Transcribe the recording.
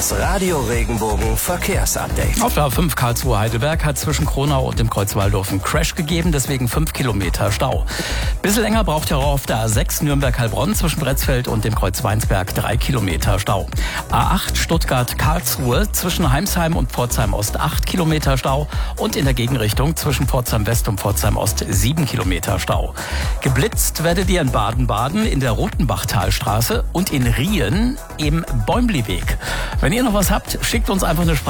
Das Radio Regenbogen Verkehrsupdate. Auf der A5 Karlsruhe-Heidelberg hat zwischen Kronau und dem Kreuz Walldorf einen Crash gegeben, deswegen 5 Kilometer Stau. Bisschen länger braucht ihr auch auf der A6 Nürnberg-Heilbronn zwischen Bretzfeld und dem Kreuz Weinsberg 3 Kilometer Stau. A8 Stuttgart-Karlsruhe zwischen Heimsheim und Pforzheim Ost 8 Kilometer Stau und in der Gegenrichtung zwischen Pforzheim West und Pforzheim Ost 7 Kilometer Stau. Geblitzt werdet ihr in Baden-Baden in der Rotenbachtalstraße und in Rien im Bäumliweg. Wenn ihr noch was habt, schickt uns einfach eine Sprache.